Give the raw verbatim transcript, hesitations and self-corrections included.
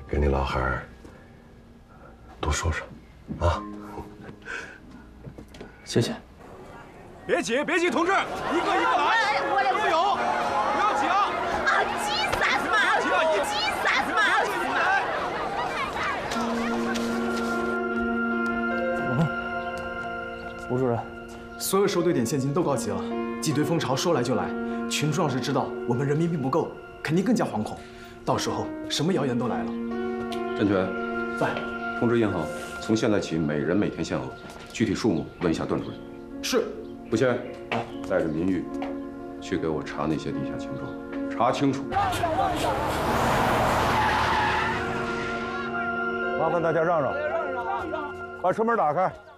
跟你老汉儿多说说，啊。 谢谢。 别急，别急，同志，一个一个来，都有，不要急啊！ 啊，急啥子嘛？ 急啊！ 急啥子嘛？ 怎么了，吴主任？ 所有收兑点现金都告急了，挤兑风潮说来就来，群众要是知道我们人民币不够，肯定更加惶恐，到时候什么谣言都来了。 郑权， 在。 通知银行，从现在起每人每天限额，具体数目问一下段主任。 是。 付谦，带着民玉去给我查那些地下钱庄，查清楚。 麻烦大家让让，把车门打开。